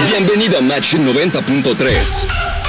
Bienvenido a Match 90.3.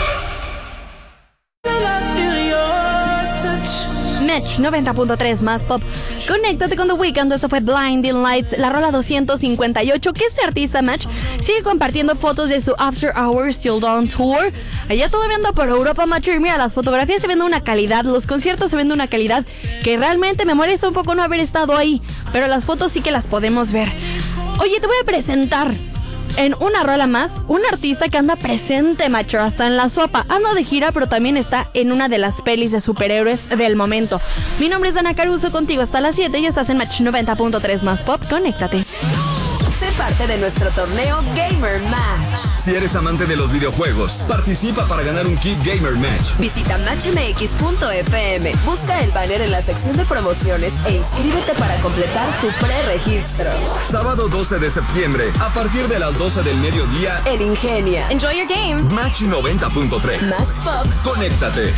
Match 90.3 más pop. Conéctate con The Weeknd. Esto fue Blinding Lights, la rola 258. Que este artista Match sigue compartiendo fotos de su After Hours Till Dawn Tour. Allá todavía anda por Europa, Match. Y mira, las fotografías se ven de una calidad, los conciertos se ven de una calidad que realmente me molesta un poco no haber estado ahí. Pero las fotos sí que las podemos ver. Oye, te voy a presentar en una rola más, un artista que anda presente, macho, hasta en la sopa. Anda de gira, pero también está en una de las pelis de superhéroes del momento. Mi nombre es Dana Caruso, contigo hasta las 7 y estás en Match 90.3 más pop. Conéctate. Sé parte de nuestro torneo Gamer Match. Si eres amante de los videojuegos, participa para ganar un kit Gamer Match. Visita matchmx.fm, busca el banner en la sección de promociones e inscríbete para completar tu preregistro. Sábado 12 de septiembre, a partir de las 12 del mediodía, En Ingenia. Enjoy your game. Match 90.3. Más pop. Conéctate.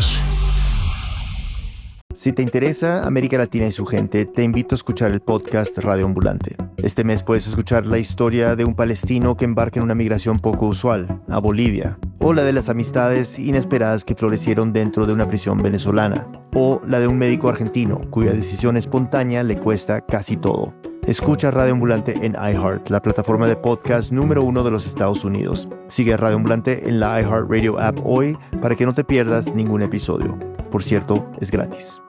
Si te interesa América Latina y su gente, te invito a escuchar el podcast Radio Ambulante. Este mes puedes escuchar la historia de un palestino que embarca en una migración poco usual, a Bolivia, o la de las amistades inesperadas que florecieron dentro de una prisión venezolana, o la de un médico argentino cuya decisión espontánea le cuesta casi todo. Escucha Radio Ambulante en iHeart, la plataforma de podcast número 1 de los Estados Unidos. Sigue a Radio Ambulante en la iHeartRadio app hoy para que no te pierdas ningún episodio. Por cierto, es gratis.